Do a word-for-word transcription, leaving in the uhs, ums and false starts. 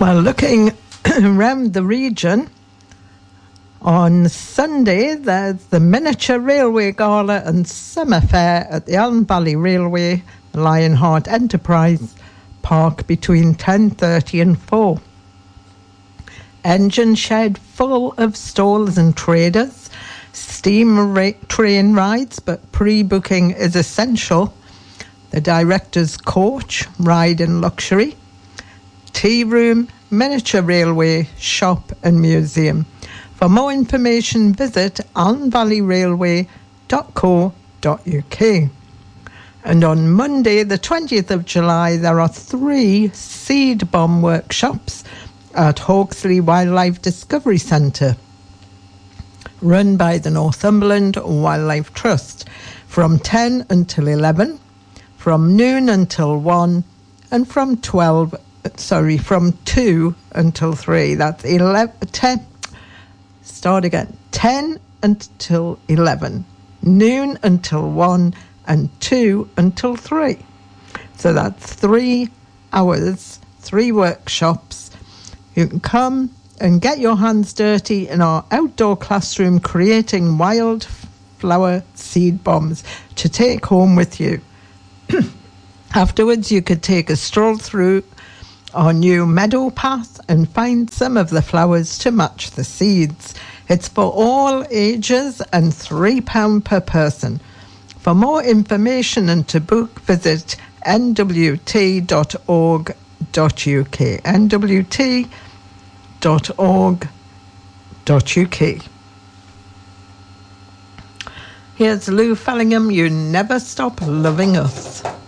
Well, looking around the region, on Sunday there's the Miniature Railway Gala and Summer Fair at the Allen Valley Railway Lionheart Enterprise Park between ten thirty and four. Engine shed full of stalls and traders, steam ra- train rides, but pre-booking is essential. The director's coach, ride in luxury, tea room, miniature railway, shop and museum. For more information, visit allen valley railway dot co dot uk. And on Monday, the twentieth of July, there are three seed bomb workshops at Hawksley Wildlife Discovery Centre, run by the Northumberland Wildlife Trust, from ten until eleven, from noon until one, and from twelve, sorry, from two until three. That's eleven, ten, start again, ten until eleven, noon until one, and two until three. So that's three hours, three workshops. You can come and get your hands dirty in our outdoor classroom creating wildflower seed bombs to take home with you. Afterwards, you could take a stroll through our new meadow path and find some of the flowers to match the seeds. It's for all ages and three pounds per person. For more information and to book, visit n w t dot org dot u k. n w t dot org dot u k. Here's Lou Fellingham, You Never Stop Loving Us.